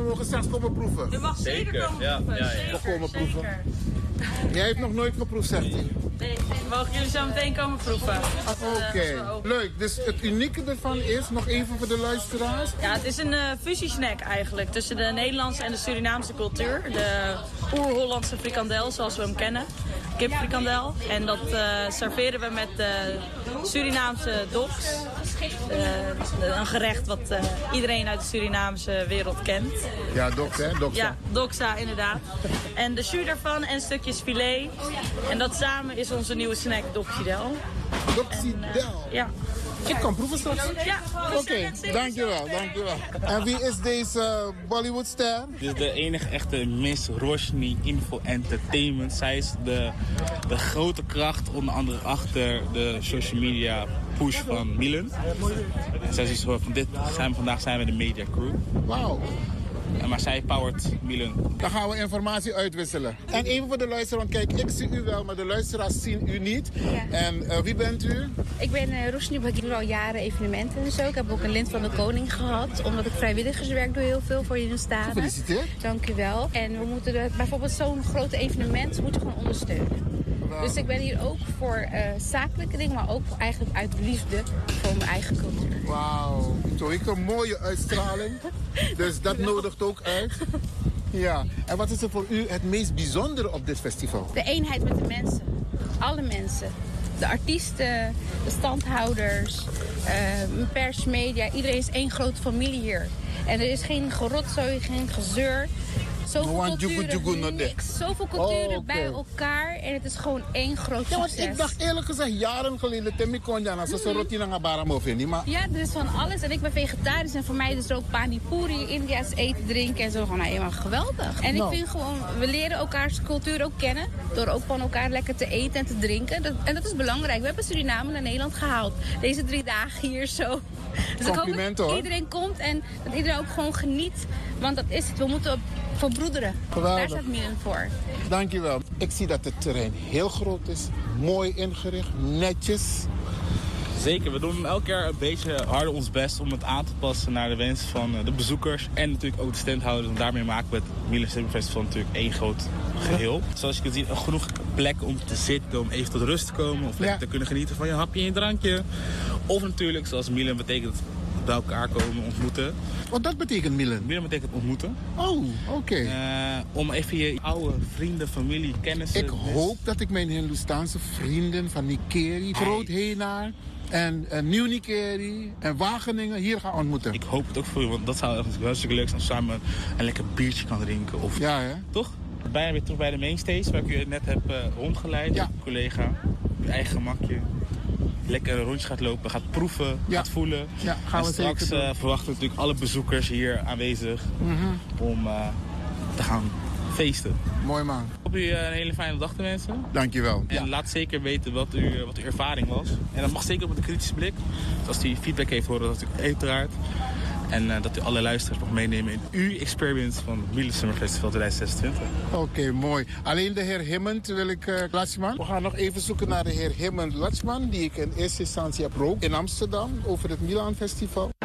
we mogen straks komen proeven. U mag zeker komen proeven. Ja. We komen proeven. Jij hebt nog nooit geproefd, zegt hij. Nee, mogen jullie zo meteen komen proeven. Oké, leuk. Dus het unieke ervan is, nog even voor de luisteraars. Ja, het is een fusiesnack eigenlijk tussen de Nederlandse en de Surinaamse cultuur. De oer-Hollandse frikandel zoals we hem kennen. Kipfrikandel. En dat serveren we met Surinaamse doks. Een gerecht wat iedereen uit de Surinaamse wereld kent. Ja, doks hè? Doksa. Ja, doksa inderdaad. En de jus daarvan en stukjes filet. En dat samen is onze nieuwe snack Doksidel. Doksidel? Ja. Ik kan proeven straks. Ja, Oké, dankjewel. En wie is deze Bollywoodster? Dit is de enige echte Miss Roshni Info Entertainment. Zij is de grote kracht, onder andere achter de social media push van Milan. En zij is zo van vandaag zijn we de media crew. Wauw. Maar zij powert Milan. Dan gaan we informatie uitwisselen. En even voor de luisteraar, want kijk, ik zie u wel, maar de luisteraars zien u niet. Ja. En wie bent u? Ik ben Roshni, ik doe al jaren evenementen en zo. Ik heb ook een lint van de koning gehad, omdat ik vrijwilligerswerk doe heel veel voor jullie staan. Gefeliciteerd. Dank u wel. En we moeten bijvoorbeeld zo'n groot evenement moeten gewoon ondersteunen. Wow. Dus ik ben hier ook voor zakelijke dingen, maar ook eigenlijk uit liefde voor mijn eigen cultuur. Wauw, zo ik een mooie uitstraling. Dus dat nodigt ook uit. Ja, en wat is er voor u het meest bijzondere op dit festival? De eenheid met de mensen. Alle mensen. De artiesten, de standhouders, pers, media. Iedereen is één grote familie hier. En er is geen gerotzooi, geen gezeur. Zoveel culturen bij elkaar en het is gewoon één groot succes. Ja, ik dacht eerlijk gezegd jaren geleden dat ik kon gaan zo'n rotina naar Baramofini, maar... Ja, er is van alles en ik ben vegetarisch en voor mij is er ook panipuri, India's eten, drinken en zo. Gewoon helemaal geweldig. En ik vind gewoon, we leren elkaars cultuur ook kennen door ook van elkaar lekker te eten en te drinken. En dat is belangrijk. We hebben Suriname naar Nederland gehaald. Deze 3 dagen hier zo. Dus compliment, ik hoop dat iedereen komt en dat iedereen ook gewoon geniet. Want dat is het. We moeten verbroederen. Geweldig. Daar staat Milan voor. Dankjewel. Ik zie dat het terrein heel groot is, mooi ingericht, netjes. Zeker, we doen elke keer een beetje harder ons best om het aan te passen naar de wensen van de bezoekers. En natuurlijk ook de standhouders, want daarmee maken we het Milan Summer Festival natuurlijk één groot geheel. Zoals je kunt zien, genoeg plekken om te zitten, om even tot rust te komen. Of lekker te kunnen genieten van je hapje en je drankje. Of natuurlijk, zoals Milan betekent, bij elkaar komen, ontmoeten. Wat dat betekent Milan? Milan betekent ontmoeten. Oh, oké. Om even je oude vrienden, familie, kennissen... Ik hoop dat ik mijn Hindoestaanse vrienden van Nikeri, Groot Henaar en Nieuw Nikeri en Wageningen hier ga ontmoeten. Ik hoop het ook voor je, want dat zou echt wel hartstikke leuk zijn als samen een lekker biertje kan drinken. Of, ja, hè? Toch? Bijna weer terug bij de mainstage, waar ik je net heb rondgeleid. Ja. Collega, op je eigen gemakje. Lekker een rondje gaat lopen, gaat proeven, gaat voelen. Ja, gaan we en straks zeker doen. verwachten we natuurlijk alle bezoekers hier aanwezig om te gaan feesten. Mooi man. Ik hoop u een hele fijne dag te wensen. Dankjewel. En laat zeker weten wat uw ervaring was. En dat mag zeker met een kritische blik. Dus als u feedback heeft, horen dat natuurlijk uiteraard. En dat u alle luisteraars mag meenemen in uw experience van Milan Summer Festival 2026. Oké, mooi. Alleen de heer Himmend wil ik, Latsman. We gaan nog even zoeken naar de heer Himmend Latsman, die ik in eerste instantie heb ook in Amsterdam over het Milan Festival.